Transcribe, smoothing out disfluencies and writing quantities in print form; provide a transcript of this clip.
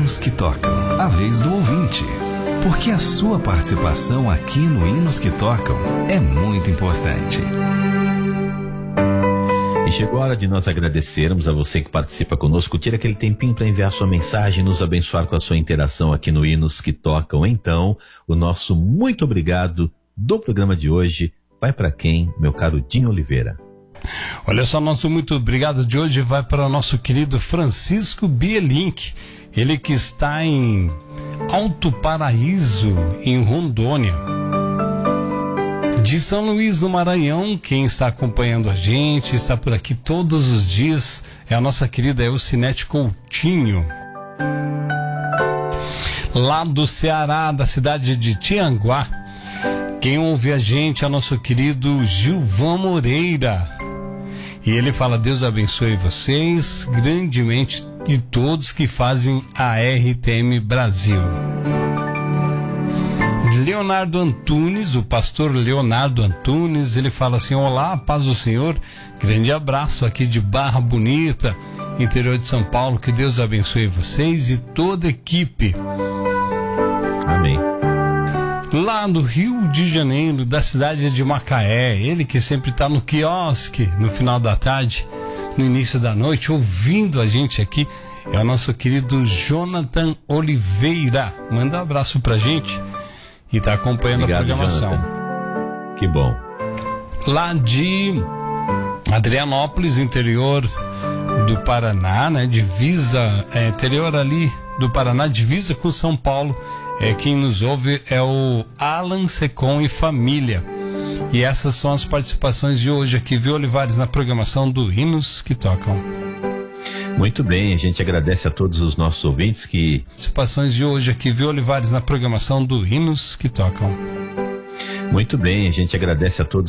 Hinos que Tocam, a vez do ouvinte. Porque a sua participação aqui no Hinos que Tocam é muito importante. E chegou a hora de nós agradecermos a você que participa conosco. Tira aquele tempinho para enviar sua mensagem, nos abençoar com a sua interação aqui no Hinos que Tocam. Então, o nosso muito obrigado do programa de hoje vai para quem, meu caro Dinho Oliveira? Olha só, nosso muito obrigado de hoje vai para o nosso querido Francisco Bielink. Ele que está em Alto Paraíso, em Rondônia. De São Luís do Maranhão, quem está acompanhando a gente, está por aqui todos os dias, é a nossa querida Elcinete Coutinho. Lá do Ceará, da cidade de Tianguá, quem ouve a gente é o nosso querido Gilvan Moreira. E ele fala: Deus abençoe vocês grandemente e todos que fazem a RTM Brasil. Leonardo Antunes, o pastor Leonardo Antunes, ele fala assim: olá, paz do Senhor, grande abraço aqui de Barra Bonita, interior de São Paulo, que Deus abençoe vocês e toda a equipe. Amém. Lá no Rio de Janeiro, da cidade de Macaé, ele que sempre está no quiosque no final da tarde, no início da noite, ouvindo a gente aqui, é o nosso querido Jonathan Oliveira. Manda um abraço pra gente e está acompanhando. Obrigado, a programação. Jonathan. Que bom. Lá de Adrianópolis, interior do Paraná, né? Divisa, interior ali do Paraná, divisa com São Paulo. Quem nos ouve é o Alan Secom e família. E essas são as participações de hoje aqui, viu, Olivares, na programação do Hinos que Tocam. Muito bem, a gente agradece a todos os nossos ouvintes que... Participações de hoje aqui, viu, Olivares, na programação do Hinos que Tocam. Muito bem, a gente agradece a todos